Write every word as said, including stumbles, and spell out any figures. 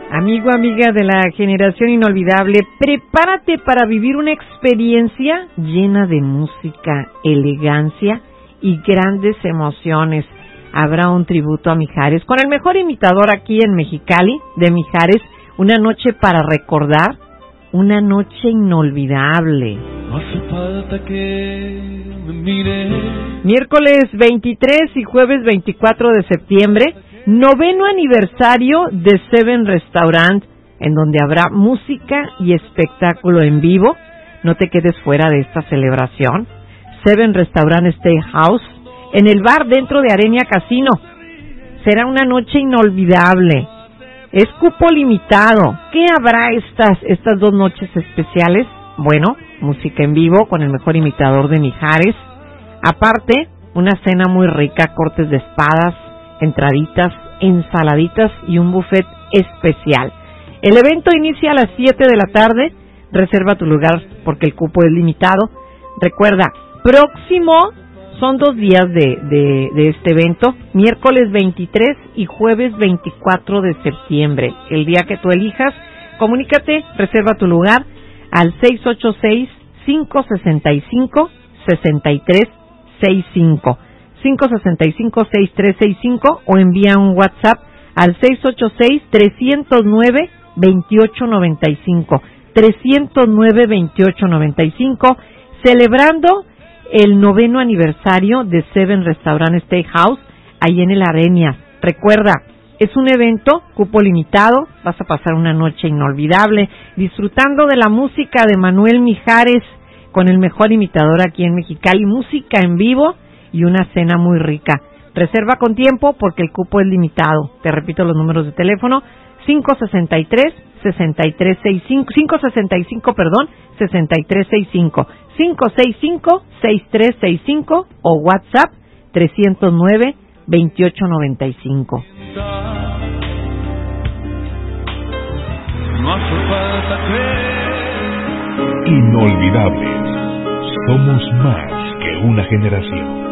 Amigo, amiga de la generación inolvidable, prepárate para vivir una experiencia llena de música, elegancia y grandes emociones. Habrá un tributo a Mijares con el mejor imitador aquí en Mexicali de Mijares, una noche para recordar, una noche inolvidable. No hace falta que me mire. Miércoles veintitrés y jueves veinticuatro de septiembre, noveno aniversario de Seven Restaurant, en donde habrá música y espectáculo en vivo. No te quedes fuera de esta celebración. Seven Restaurant Steakhouse, en el bar dentro de Arenia Casino. Será una noche inolvidable. Es cupo limitado. ¿Qué habrá estas, estas dos noches especiales? Bueno, música en vivo con el mejor imitador de Mijares. Aparte, una cena muy rica, cortes de espadas, entraditas, ensaladitas y un buffet especial. El evento inicia a las siete de la tarde. Reserva tu lugar porque el cupo es limitado. Recuerda, próximo, son dos días de, de, de este evento, miércoles veintitrés y jueves veinticuatro de septiembre. El día que tú elijas, comunícate, reserva tu lugar al seis ocho seis, cinco seis cinco, seis tres seis cinco. cinco seis cinco, seis tres seis cinco o envía un WhatsApp al seis ocho seis, tres cero nueve, dos ocho nueve cinco. tres cero nueve, dos ocho nueve cinco, celebrando el noveno aniversario de Seven Restaurant Steakhouse, ahí en el Arenia. Recuerda, es un evento, cupo limitado, vas a pasar una noche inolvidable, disfrutando de la música de Manuel Mijares, con el mejor imitador aquí en Mexicali, música en vivo y una cena muy rica. Reserva con tiempo porque el cupo es limitado. Te repito los números de teléfono: cinco seis tres, seis tres seis cinco, cinco seis cinco, perdón, seis tres seis cinco, cinco seis cinco, seis tres seis cinco o WhatsApp tres cero nueve, dos ocho nueve cinco. No hace falta que... Inolvidables. Somos más que una generación.